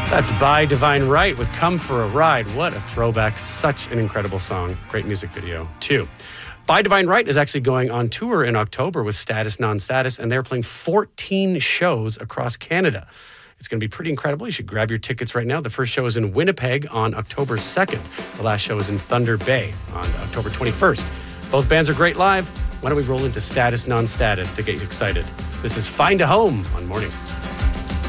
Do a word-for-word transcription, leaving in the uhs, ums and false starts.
That's By Divine Right with Come for a Ride. What a throwback. Such an incredible song. Great music video, too. By Divine Right is actually going on tour in October with Status Non-Status, and they're playing fourteen shows across Canada. It's going to be pretty incredible. You should grab your tickets right now. The first show is in Winnipeg on October second. The last show is in Thunder Bay on October twenty-first. Both bands are great live. Why don't we roll into Status Non-Status to get you excited? This is Find a Home on Mornings.